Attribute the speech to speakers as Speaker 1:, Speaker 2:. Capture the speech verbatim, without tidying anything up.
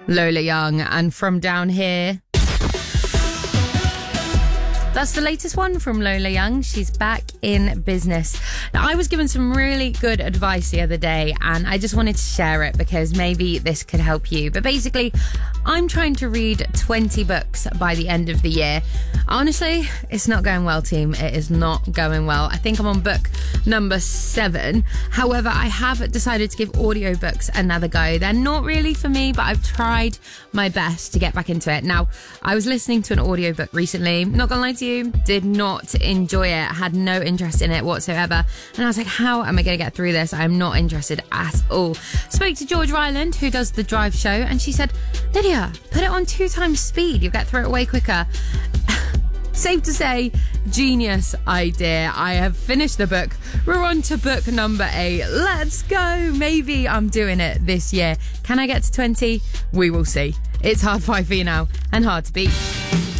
Speaker 1: Lola Young, and From Down Here. That's the latest one from Lola Young. She's back in business. Now, I was given some really good advice the other day, and I just wanted to share it because maybe this could help you. But basically, I'm trying to read twenty books by the end of the year. Honestly, it's not going well, team. It is not going well. I think I'm on book number seven. However, I have decided to give audiobooks another go. They're not really for me, but I've tried my best to get back into it. Now, I was listening to an audiobook recently. Not gonna lie to you, did not enjoy it. Had no interest in it whatsoever. And I was like, how am I going to get through this? I'm not interested at all. Spoke to George Ryland, who does the Drive show, and she said, Lydia, put it on two times speed. You'll get through it way quicker. Safe to say, genius idea. I have finished the book. We're on to book number eight. Let's go. Maybe I'm doing it this year. Can I get to twenty? We will see. It's Hard Five for you now, and hard to beat.